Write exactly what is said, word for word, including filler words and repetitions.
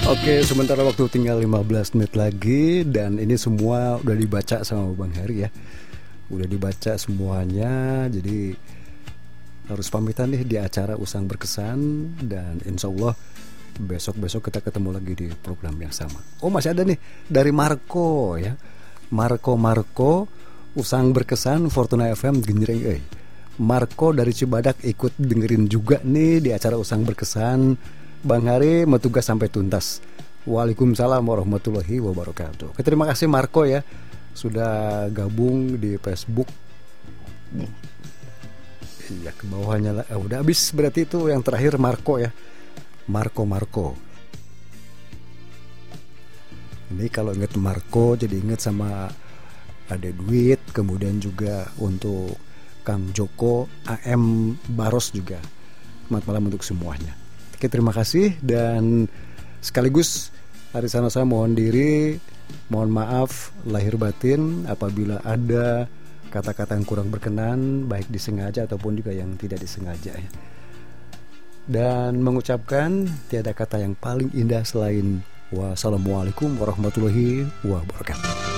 Oke, sementara waktu tinggal lima belas menit lagi. Dan ini semua udah dibaca sama Bang Heri ya. Udah dibaca semuanya. Jadi harus pamitan nih di acara Usang Berkesan. Dan insya Allah besok-besok kita ketemu lagi di program yang sama. Oh, masih ada nih dari Marco ya. Marco Marco Usang Berkesan Fortuna F M Genjreng. Eh Marco dari Cibadak ikut dengerin juga nih di acara Usang Berkesan. Bang Hari mau tugas sampai tuntas. Waalaikumsalam warahmatullahi wabarakatuh. Oke, terima kasih Marco ya sudah gabung di Facebook. Iya, ke bawahnya lah. Eh, udah habis berarti itu yang terakhir Marco ya. Marco Marco. Ini kalau inget Marco jadi inget sama ada duit, kemudian juga untuk Kang Joko, A M Baros juga. Selamat malam untuk semuanya. Oke, terima kasih dan sekaligus Harisano saya mohon diri, mohon maaf lahir batin apabila ada kata-kata yang kurang berkenan baik disengaja ataupun juga yang tidak disengaja ya. Dan mengucapkan tiada kata yang paling indah selain wassalamualaikum warahmatullahi wabarakatuh.